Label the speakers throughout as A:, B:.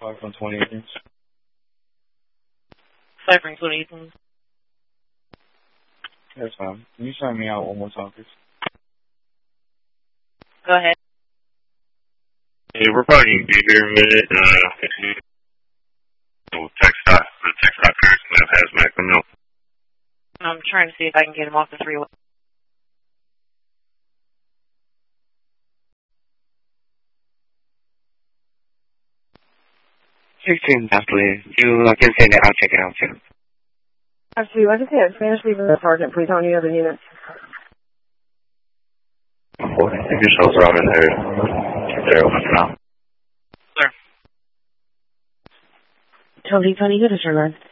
A: 5 from 2018.
B: 5 from 2018.
A: That's fine. Can you sign me out one more time, please?
B: Go ahead.
C: Yeah, we're probably going to be here in a minute. Text dot person that has Mac come out.
B: I'm trying to see if I can get him off the freeway.
D: 16, please. You can send it. I'll check it out too.
E: Actually, I just had Spanish leaving the sergeant. Please on the other unit.
C: If your shows are out in there, they're open for now.
B: Sir.
E: Tony, good as your line.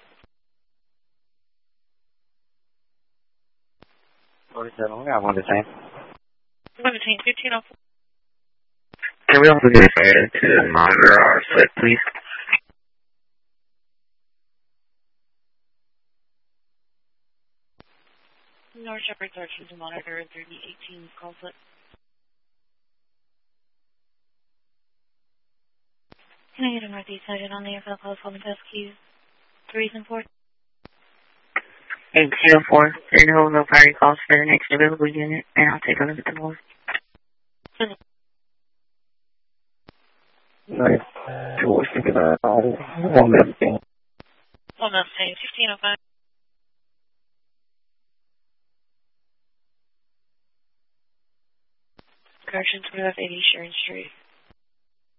D: 47, we got one the same.
B: 17, 1504.
D: Can we also get a fare to monitor our slip, please?
B: North Shepherd Sergeant to monitor 3018 call slip. Can I get a northeast sided on the AFL call for the best keys? 3s and 4s?
E: 804. There's no party calls for the next available unit, and I'll take a look at the board.
D: Nice. Towards the one Mustang.
B: 1 Mustang, 1505. Corrections, we have 80 Sharon Street.